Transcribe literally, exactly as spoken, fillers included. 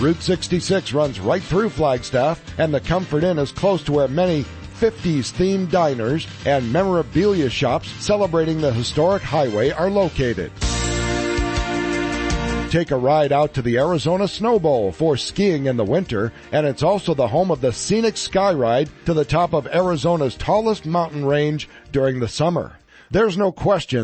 Route sixty-six runs right through Flagstaff, and the Comfort Inn is close to where many fifties-themed diners and memorabilia shops celebrating the historic highway are located. Take a ride out to the Arizona Snow Bowl for skiing in the winter, and it's also the home of the scenic sky ride to the top of Arizona's tallest mountain range during the summer. There's no question